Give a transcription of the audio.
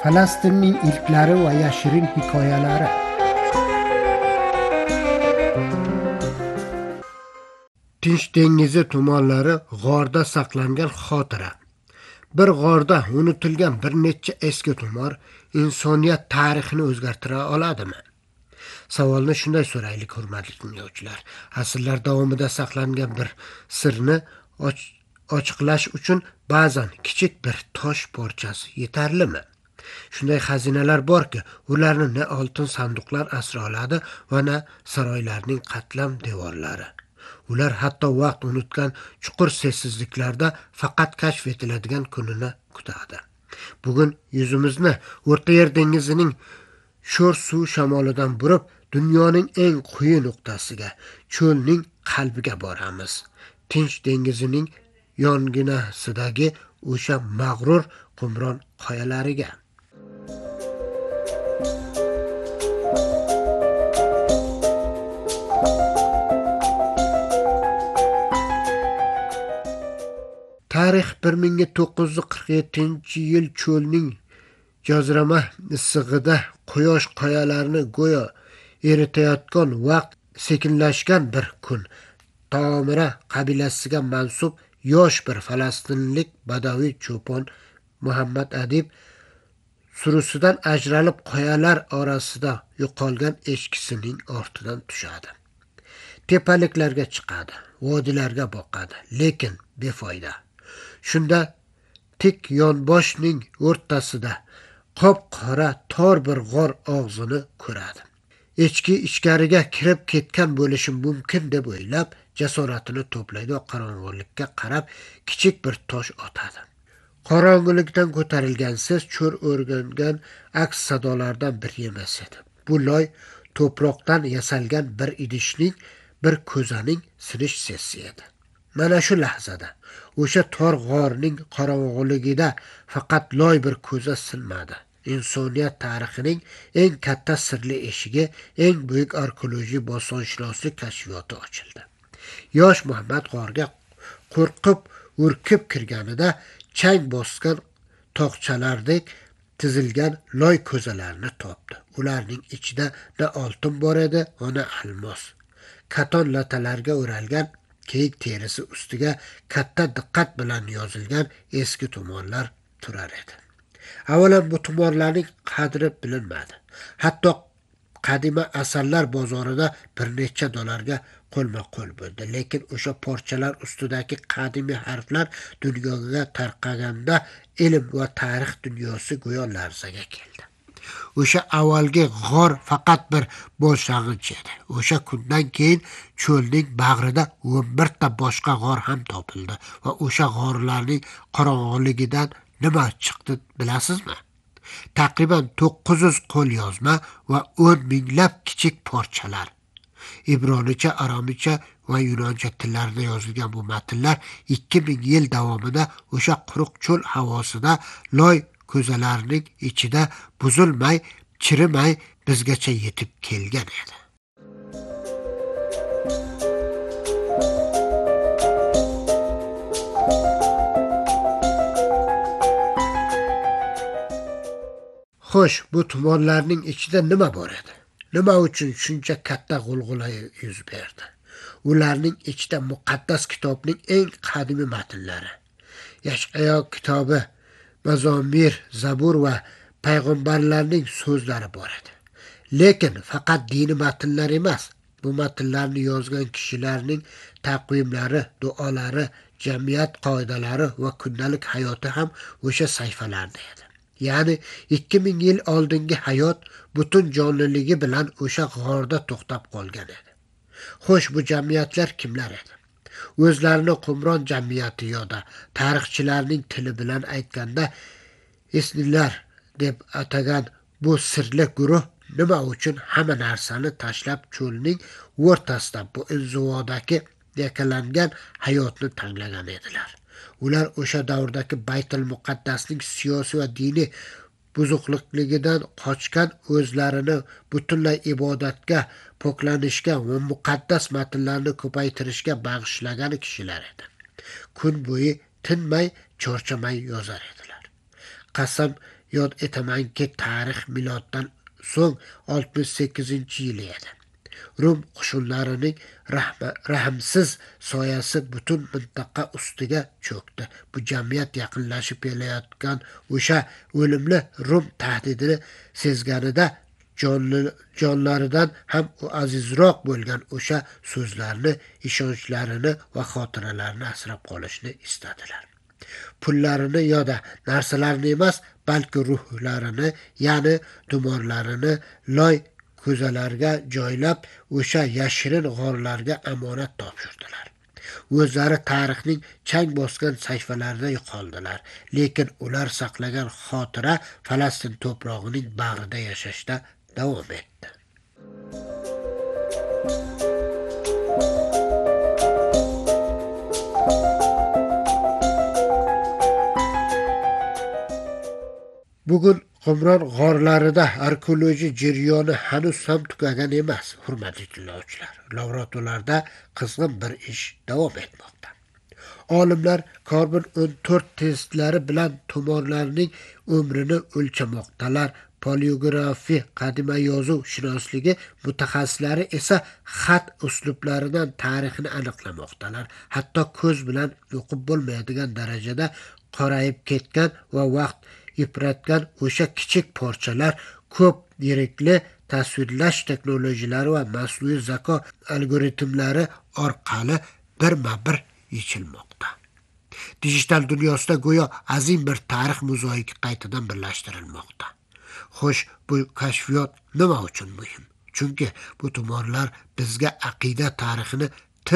Falastinning ilklari va yashirin hikoyalari. Tinch dengizi tumanlari g'orda saqlangan xotira. Bir g'orda unutilgan bir necha eski tumor insoniyat tarixini o'zgartira oladimi? Savolni shunday so'raylik, hurmatli tinglovchilar. Asrlar davomida saqlangan bir sirni ochiqlash uchun ba'zan kichik bir tosh parchasi yetarlimi? Shunday xazinalar borki, ularni ne oltin sanduqlar asra oladi va na saroylarning qatlam devorlari. Ular hatto vaqt unutgan chuqur sessizliklarda faqat kashf etiladigan kunini kutadi. Bugun yuzimizni O'rta Yer dengizining sho'r suv shamolidan burib, dunyoning eng quyi nuqtasiga, cho'lning qalbiga boramiz. Tinch dengizining yonginasidagi o'sha mag'rur qumron qoyalariga. Tarix 1947-yil cho'lning jozirama issig'ida quyosh qoyalarni go'yo eritayotgan vaqt sekinlashgan bir kun. Tomira qabilasiga mansub yosh bir falastinlik badaviy cho'pon Muhammad Adib surusidan ajralib qoyalar orasida yo'qolgan echkisining ortidan tushadi. Tepaliklarga chiqadi, vodilarga boqadi, lekin befoyda. Shunda tik yonboshning o'rtasida qop-qora tor bir g'or og'zini ko'radi. Echki ichkariga kirib ketgan bo'lishi mumkin deb o'ylab, jasoratini to'playdi va qorong'ulikka qarab kichik bir tosh otadi. Qorong'ulikdan ko'tarilgan ses cho'r o'rgangan aks sadolardan biri emas edi. Bu loy to'proqdan yasalgan bir idishning, bir ko'zaning sinish sesi edi. Mana shu lahzada o'sha tor g'orning qorong'uligida faqat loy bir ko'za sinmadi. Insoniyat tarixining eng katta sirli eshigi, eng buyuk arxeologik bosonshinoslik kashfiyoti ochildi. Yosh Muhammad g'orga qo'rqib urkib kirganida chang bosgan tog'chalardek tizilgan loy ko'zalarni topdi. Ularning ichida na oltin bor edi, na almos. Katon latalarga o'ralgan kiyik terisi ustiga katta diqqat bilan yozilgan eski tumorlar turar edi. Avvalo bu tumorlarning qadri bilinmadi. Hatto qadima asarlar bozorida bir necha dollarga qo'lma-qo'l bo'ldi. Lekin o'sha parchalar ustidagi qadimiy harflar dunyoga tarqaganda ilm va tarix dunyosi go'yo larzaga keldi. O'sha avvalgi g'or faqat bir boshlang'ich edi. O'sha kundan keyin cho'lning bag'rida 11 ta boshqa g'or ham topildi va o'sha g'orlarning qorong'uligidan nima chiqdi bilasizmi? Taqriban 900 qo'lyozma va 10 minglab kichik parchalar. Ibronicha, aramicha va yunoncha tillarida yozilgan bu matnlar 2000 yil davomida o'sha quruq cho'l havosida loy ko'zalarning ichida buzilmay, chirimay bizgacha yetib kelgan edi. Xo'sh, bu tumorlarning ichida nima bor edi? Nima uchun shuncha katta g'ulg'ula yuz berdi? Ularning ichida muqaddas kitobning eng qadimiy matnlari, Yash'ayo kitobi, Mazomir, Zabur va payg'ambarlarning so'zlari bor edi. Lekin faqat diniy matnlar emas, bu matnlarni yozgan kishilarning taqvimlari, duolari, jamiyat qoidalari va kundalik hayoti ham o'sha sayfalarda edi. Ya'ni 2000 yil oldingi hayot butun jonliligi bilan o'sha g'orda to'xtab qolgan edi. Xo'sh, bu jamiyatlar kimlar edi? O'zlarini qumron jamiyati yoda tarixchilarning tili bilan aytganda esnilar deb atagan bu sirli guruh nima uchun hamma narsani tashlab cho'lning o'rtasida bu inzivodagi yakalangan hayotni tanlagan edilar? Ular o'sha davrdagi Baytul Muqaddasning siyosiy va diniy buzuqligidan qochgan, o'zlarini butunlay ibodatga, poklanishga va muqaddas matnlarni ko'paytirishga bag'ishlagan kishilar edi. Kun bo'yi tinmay, chorchamay yozar edilar. Qasam yod etamanki tarix miloddan so'ng 68-yili edi. Rum qo'shinlarining rahmsiz soyasi butun mintaqa ustiga cho'kdi. Bu jamiyat yaqinlashib kelayotgan o'sha o'limli Rum tahdidini sezganida jonlaridan ham azizroq bo'lgan o'sha so'zlarni, ishonchlarini va xotiralarini asrab qolishni istadilar. Pullarini yoda narsalarini emas, balki ruhlarini, ya'ni tumorlarini loy ko'zalarga joylab, o'sha yashirin g'orlarga amonat topshirdilar. O'zlari tarixning chang bosgan sayfalarida yo'qoldilar, lekin ular saqlagan xotira Falastin to'prog'ining bag'rida yashashda davom etdi. Bugun Qumron g'orlarida arxeologiya jarayoni hanuz ham tugagan emas, hurmatli tinglovchilar. Laboratoriyada qizg'in bir ish davom etmoqda. Olimlar karbon 14 testlari bilan tumorlarning umrini o'lchamoqdalar. Poliografiya, qadimay yozuv shunosligi mutaxassislari esa xat uslublaridan tarixini aniqlamoqdalar. Hatto ko'z bilan o'qib bo'lmaydigan darajada qorayib ketgan va vaqt yipratgan o'sha kichik parchalar ko'p yirikli tasvirlash texnologiyalari va mas'uliyat zako algoritmlari orqali birma-bir yechilmoqda. Dijital dunyosida go'yo azim bir tarix mozaiki qaytadan birlashtirilmoqda. Xo'sh, bu kashfiyot nima uchun muhim? Chunki bu tumorlar bizga aqida tarixini